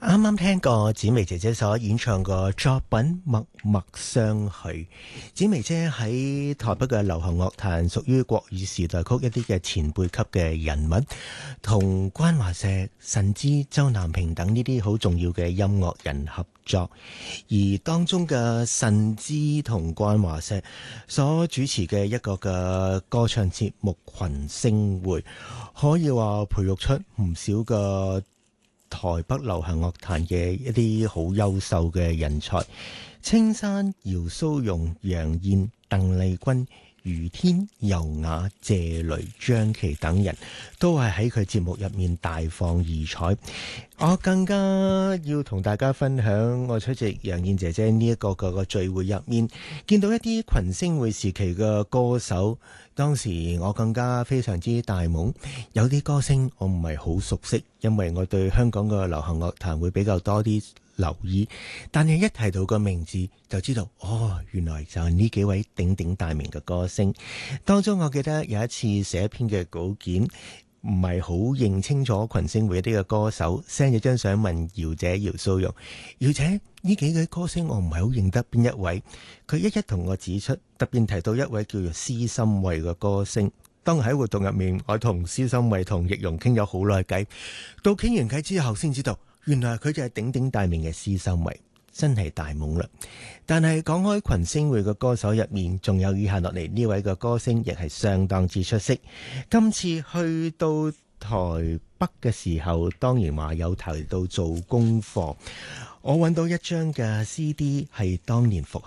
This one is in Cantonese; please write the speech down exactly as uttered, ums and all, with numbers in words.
啱啱聽過紫薇姐姐所演唱個作品《默默相許》。紫薇姐喺台北嘅流行樂壇屬於國語時代曲一啲嘅前輩級嘅人物，同關華碩、陳芝、周南平等呢啲好重要嘅音樂人合作。而當中嘅陳芝同關華碩所主持嘅一個嘅歌唱節目《群星會》，可以話培育出唔少嘅台北流行樂壇嘅一啲好優秀嘅人才，青山、姚蘇蓉、楊燕、鄧麗君、余天、尤雅、謝雷、張琪等人都係喺佢節目入面大放異彩。我更加要同大家分享，我出席楊燕姐姐呢一個個個聚會入面，見到一啲群星會時期嘅歌手。當時我更加非常之大懵，有啲歌星我唔係好熟悉，因為我對香港嘅流行樂壇會比較多啲留意，但係一提到個名字就知道，哦，原來就係呢幾位鼎鼎大名嘅歌星。當中我記得有一次寫一篇嘅稿件，唔係好認清楚群星會一啲嘅歌手 send 咗張相問姚姐姚蘇蓉，姚姐呢幾位歌星我唔係好認得邊一位，佢一一同我指出，特別提到一位叫做施心慧嘅歌星。當喺活動入面，我同施心慧同易容傾咗好耐偈，到傾完偈之後先知道，原來佢就係鼎鼎大名嘅施心慧，真係大懵啦。但係講開群星會嘅歌手入面，仲有以下落嚟呢位嘅歌星，亦係相當之出色。今次去到台北嘅時候，當然話有提到做功課，我揾到一張嘅 C D 係當年復